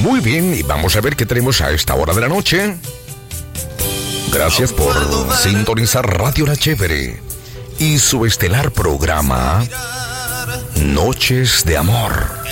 Muy bien, y vamos a ver qué tenemos a esta hora de la noche. Gracias por sintonizar Radio La Chévere y su estelar programa Noches de Amor.